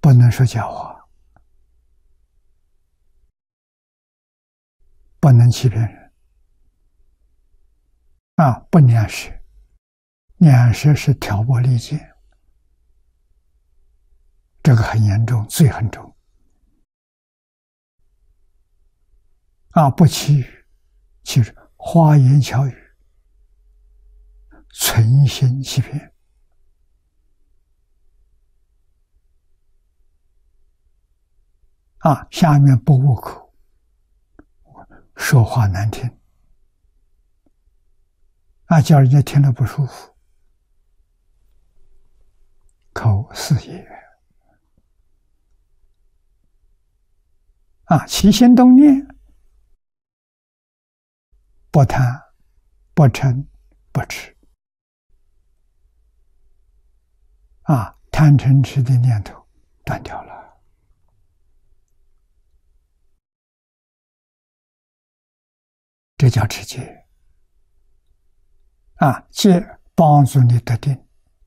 不能说假话，不能欺骗人不两舌，两舌是挑拨离间，这个很严重，罪很重不欺语，就是花言巧语，存心欺骗下面不悟口，说话难听叫人家听了不舒服，口是也起心动念，不贪不嗔不痴贪嗔痴的念头断掉了。这叫持戒戒帮助你得定，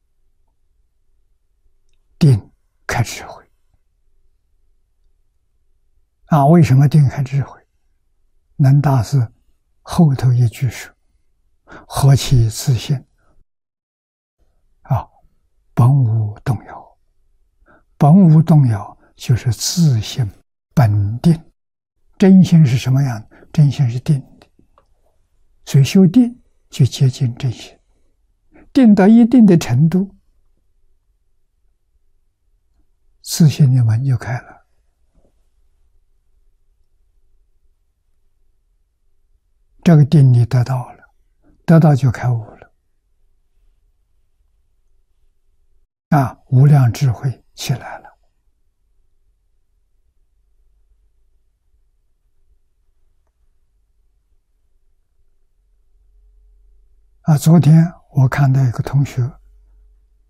定开智慧为什么定开智慧？能大师后头一句说：何其自信本无动摇。本无动摇就是自信本定。真心是什么样的？真心是定的，所以修定就接近真心，定到一定的程度，自信的门就开了。这个定力得到了，得到就开悟了无量智慧起来了昨天我看到一个同学